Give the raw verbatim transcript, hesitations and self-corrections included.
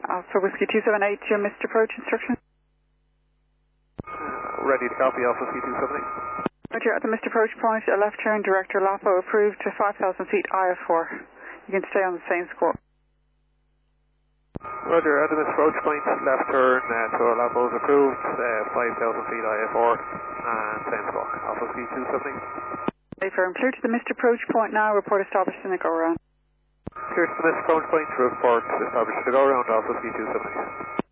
Alpha Whiskey two seven eight, your missed approach instructions. Uh, ready to copy, Alpha Whiskey two seven eight. Roger, at the missed approach point, a left turn, Director Lapo approved to five thousand feet I F four. You can stay on the same score. Roger, at the missed approach point, left turn, uh, to Lapo's approved, uh, five thousand feet I F four, and same score, Alpha Whiskey two seven eight. Stay firm, clear to the missed approach point now, report established in the go-around. Clear to the missed approach point, report established in the go-around, Alpha Whiskey two seven eight.